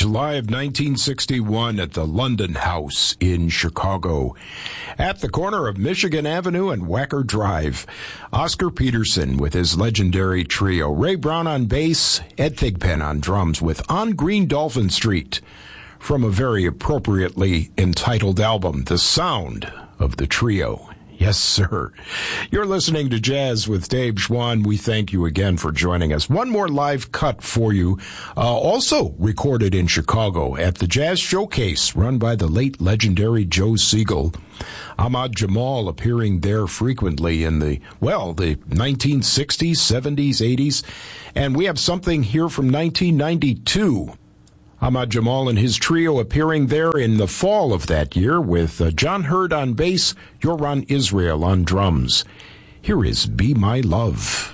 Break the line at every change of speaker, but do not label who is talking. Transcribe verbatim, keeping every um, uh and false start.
July of nineteen sixty-one at the London House in Chicago. At the corner of Michigan Avenue and Wacker Drive, Oscar Peterson with his legendary trio. Ray Brown on bass, Ed Thigpen on drums with On Green Dolphin Street from a very appropriately entitled album, The Sound of the Trio. Yes, sir. You're listening to Jazz with Dave Schwann. We thank you again for joining us. One more live cut for you, uh, also recorded in Chicago at the Jazz Showcase run by the late legendary Joe Siegel. Ahmad Jamal appearing there frequently in the, well, the nineteen sixties, seventies, eighties. And we have something here from nineteen ninety-two. Ahmad Jamal and his trio appearing there in the fall of that year with uh, John Hurd on bass, Yoran Israel on drums. Here is Be My Love.